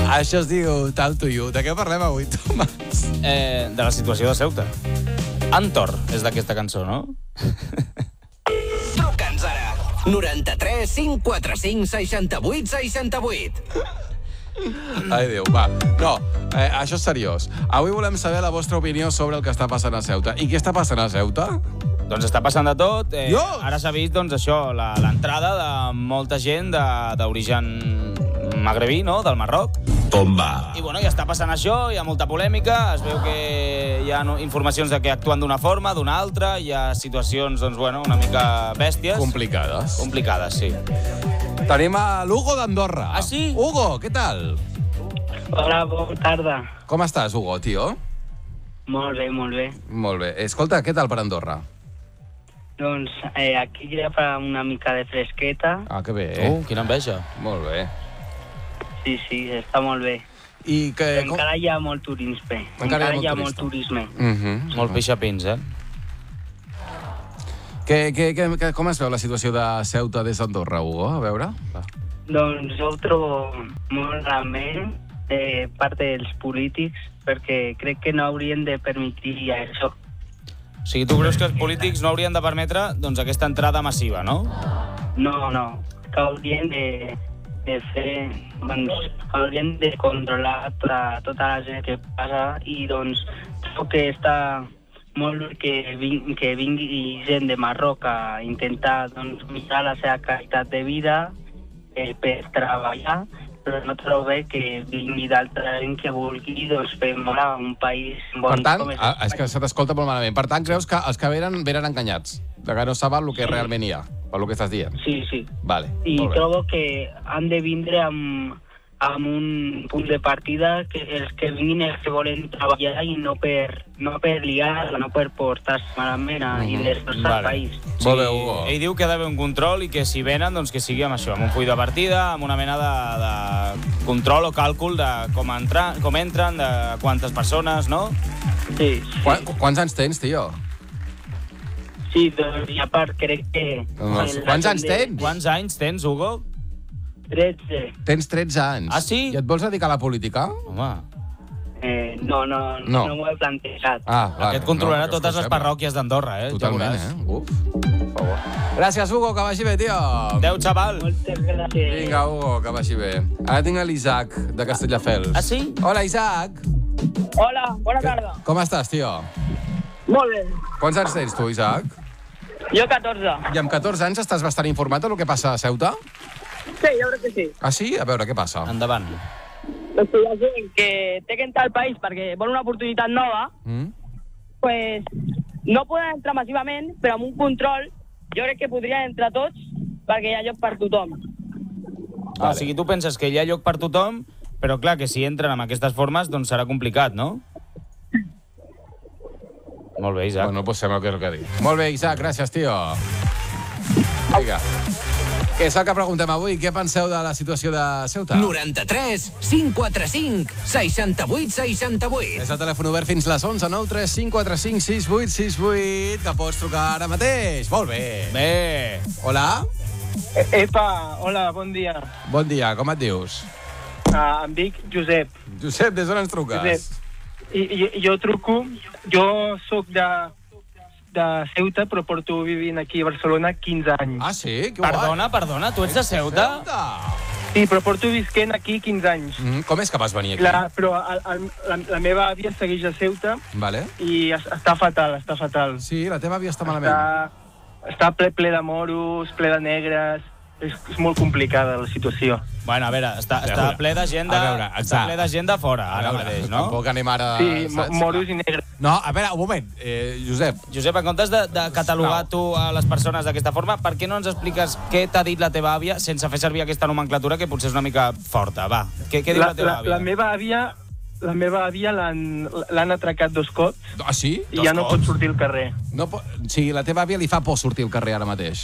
Això es diu Tal to You. De què parlem avui, Tomàs? De la situació de Ceuta. Antor és d'aquesta cançó, no? Truca'ns ara. 93 545 68 68. Ai, Déu, va. No, això és seriós. Avui volem saber la vostra opinió sobre el que està passant a Ceuta. I què està passant a Ceuta? Doncs està passant de tot. Dios! Ara s'ha vist, doncs, això, l'entrada de molta gent d'origen magrebí, no?, del Marroc. Bomba! I, bueno, ja està passant això, hi ha molta polèmica, es veu que hi ha informacions de que actuen d'una forma, d'una altra, hi ha situacions, doncs, bueno, una mica bèsties. Complicades. Complicades, sí. Tenim a l'Hugo d'Andorra. Ah, sí? Hugo, què tal? Hola, bona tarda. Com estàs, Hugo, tio? Molt bé, molt bé. Molt bé. Escolta, què tal per Andorra? Doncs aquí ja fa una mica de fresqueta. Ah, que bé. Quina enveja. Molt bé. Sí, està molt bé. I que... Però encara hi ha molt turisme. Encara hi ha molt turisme. Molt pixapins, Com es veu la situació de Ceuta des d'Andorra, Hugo? A veure. Va. Doncs jo ho trobo molt malament part dels polítics, perquè crec que no haurien de permetir això. O sigui, tu creus que els polítics no haurien de permetre, doncs, aquesta entrada massiva, no? No, que haurien de fer... Doncs, haurien de controlar tota la gent que passa i, doncs, crec que està molt bé que vingui gent de Marroc a intentar, doncs, millorar la seva qualitat de vida per treballar, però no trobo bé que vingui d'altra gent que vulgui, doncs, fer molar un país Per tant, és que se t'escolta molt malament. Per tant, creus que els que venen enganyats, que no saben el que realment hi ha, per lo que estàs dient? Sí. Vale, I molt bé. trobo que han de vindre amb un punt de partida que els que vinguin els que volen treballar i no per liar, no per portar-se malament i destrossar el país. Molt bé, Hugo. Ell diu que ha d'haver un control i que si venen, doncs que sigui amb això, amb un full de partida, amb una mena de control o càlcul de com entren, de quantes persones, no? Sí. Quants anys tens, tio? Sí, doncs, i a part crec que... Quants anys tens? Quants anys tens, Hugo? 13. Tens 13 anys. Ah, sí? I et vols dedicar a la política? Home. No m'ho he plantejat. Ah, va, Aquest controlarà totes les parròquies d'Andorra, Totalment, Uf, per favor. Gràcies, Hugo, que vagi bé, tio. Adéu, xaval. Moltes gràcies. Vinga, Hugo, que vagi bé. Ara tinc l'Isaac, de Castelldefels. Ah, sí? Hola, Isaac. Hola, bona tarda. Com estàs, tio? Molt bé. Quants anys tens, tu, Isaac? Jo 14. I amb 14 anys estàs bastant informat del que passa a Ceuta? Sí, jo crec que sí. Ah, sí? A veure, què passa? Endavant. Doncs hi ha gent que té que entrar al país perquè vol una oportunitat nova, pues no poden entrar massivament, però amb un control jo crec que podrien entrar tots perquè hi ha lloc per tothom. O sigui, tu penses que hi ha lloc per tothom, però clar, que si entren amb aquestes formes, doncs serà complicat, no? Molt bé, Isaac. Bueno, pues sembla que és el que dic. Molt bé, Isaac, gràcies, tio. Vinga. Què és el que preguntem avui? Què penseu de la situació de Ceuta? 93 545 68 68. És el telèfon obert fins les 11, 9 3 5 4 5 6 8 6 8, que pots trucar ara mateix. Molt bé. Bé. Hola. Epa, hola, bon dia. Bon dia, com et dius? Em dic Josep. Josep, des d'on ens truques? Josep. Jo truco, jo sóc de Ceuta, però porto vivint aquí a Barcelona 15 anys. Ah, sí? Que guai. Perdona, tu ets de Ceuta? Sí, però porto visquent aquí 15 anys. Com és que vas venir aquí? Clar, però la meva àvia segueix a Ceuta Vale. i està fatal. Sí, la teva àvia està malament. Està ple de moros, ple de negres. És molt complicada la situació. Bueno, a veure, està ple de gent de fora, ara mateix, no? Tampoc anem ara... Sí, moros i negres. No, a veure, un moment, Josep. Josep, en comptes de catalogar tu a les persones d'aquesta forma, per què no ens expliques què t'ha dit la teva àvia sense fer servir aquesta nomenclatura que potser és una mica forta? Va, què diu la teva àvia? La meva àvia l'han atracat 2 cops. Ah, sí? I ja no pot sortir al carrer. Sí, la teva àvia li fa por sortir al carrer ara mateix.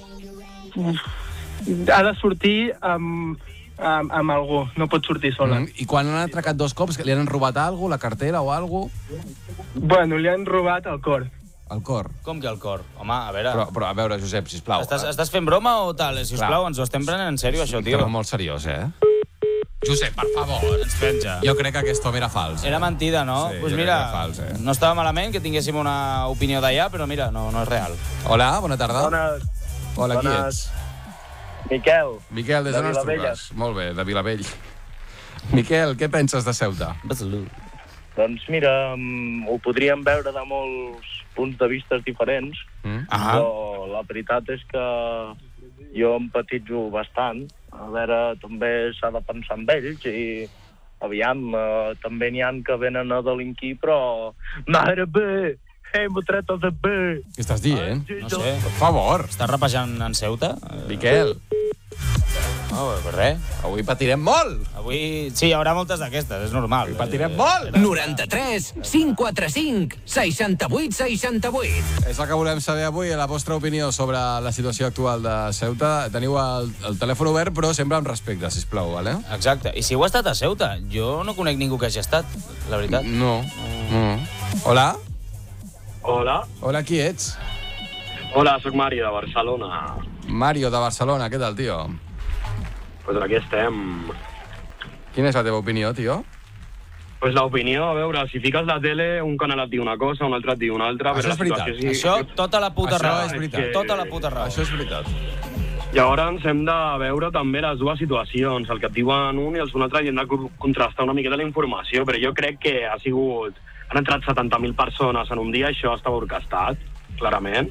Ha de sortir amb algú, no pot sortir sola. I quan han atracat 2 cops, li han robat alguna cosa, la cartera o alguna cosa? Bueno, li han robat el cor. El cor? Com que el cor? Home, a veure... Però a veure, Josep, sisplau. Estàs fent broma o tal? Sisplau, ens ho estem prenent en sèrio, això, tio. Però molt seriós, Josep, per favor. Ens penja. Jo crec que aquest home era fals. Era mentida, no? Sí, Pues jo mira, crec que era fals, no estava malament que tinguéssim una opinió d'allà, però mira, no és real. Hola, bona tarda. Bones. Hola, qui Bones. ets? Miquel. Miquel, des de d'on ens Vilavella. truques? Molt bé, de Vilavell. Miquel, què penses de Ceuta? Doncs mira, ho podríem veure de molts punts de vista diferents, però la veritat és que jo empatitzo bastant. A veure, també s'ha de pensar en ells i, aviam, també n'hi ha que venen a delinquir, però... Mare bé! M'ho tret de bé! Què estàs dient? No sé. Per favor. Estàs rapejant en Ceuta? Miquel, No, per res. avui patirem molt. Avui sí, hi haurà moltes d'aquestes, és normal. Avui patirem molt. 93 545 68 68. És el que volem saber avui, la vostra opinió sobre la situació actual de Ceuta. Teniu el telèfon obert, però sempre amb respecte, sisplau, vale? Exacte. I si heu estat a Ceuta? Jo no conec ningú que hagi estat, la veritat. No. Hola? Hola. Hola, qui ets? Hola, sóc Mario, de Barcelona. Mario, de Barcelona. Què tal, tio? Pues aquí estem. Quina és la teva opinió, tio? Pues l'opinió, a veure, si fiques la tele, un canal et diu una cosa, un altre et diu una altra... Això però és la veritat. situació Això, tota la puta Això raó. és veritat. Tota la puta raó. Això és veritat. Llavors hem de veure també les dues situacions, el que et diuen un i els un altre, i hem de contrastar una miqueta la informació, però jo crec que ha sigut... Han entrat 70.000 persones en un dia, això estava orquestat, clarament.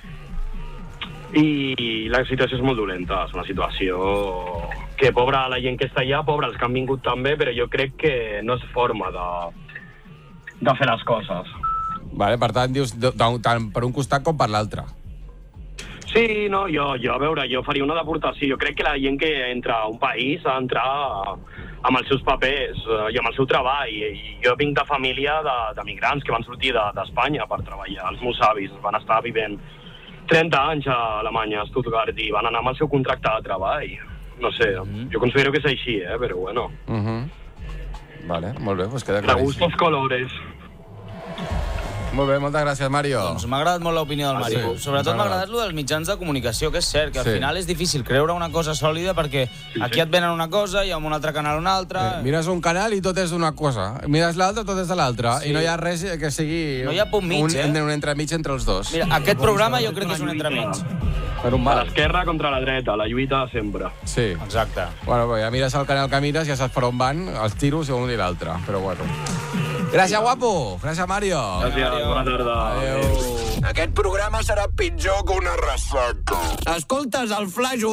I la situació és molt dolenta, és una situació que pobra la gent que està allà, pobra els que han vingut també, però jo crec que no és forma de fer les coses. Vale, per tant, dius tant per un costat com per l'altre. Sí, no, jo, a veure, jo faria una deportació. Jo crec que la gent que entra a un país ha d'entrar amb els seus papers i amb el seu treball. I jo vinc de família de migrants que van sortir d'Espanya per treballar. Els meus avis van estar vivint 30 anys a Alemanya, a Stuttgart, i van anar amb el seu contracte de treball. No sé, jo considero que és així, però bueno. Vale, molt bé, doncs queda De claríssim. gustos colores. Molt bé, moltes gràcies, Mario. Doncs m'ha agradat molt l'opinió del Mario. sí? Sobretot M'ha m'ha agradat. agradat lo dels mitjans de comunicació, que és cert, que al Sí. final és difícil creure una cosa sòlida perquè aquí et venen una cosa i amb un altre canal una altra. Mires un canal i tot és d'una cosa. Mires l'altre, tot és de l'altre. Sí. I no hi ha res que sigui... No hi ha punt mig, un entremig entre els dos. Mira, aquest programa jo crec que és un entremig. Per un A mal. l'esquerra contra la dreta, la lluita sempre. Sí. Exacte. Bueno, ja mires el canal que mires, ja saps per on van els tiros un i l'altre. Però bueno. Gràcies, guapo. Gràcies, Mario. Gràcies, bona tarda. Adéu. Aquest programa serà pitjor que una ressaca. Escoltes el Flash